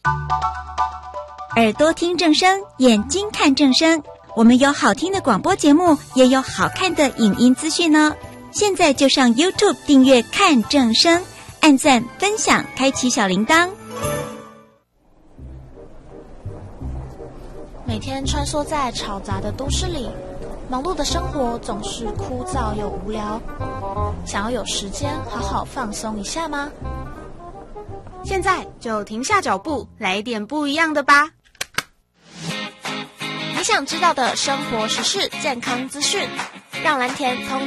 耳朵听正声，眼睛看正声。我们有好听的广播节目，也有好看的影音资讯哦。现在就上 YouTube 订阅看正声，按赞分享，开启小铃铛。 每天穿梭在嘈杂的都市里，忙碌的生活总是枯燥又无聊。想要有时间好好放松一下吗？ 现在就停下脚步，来点不一样的吧。 你想知道的生活时事、健康资讯，让蓝田通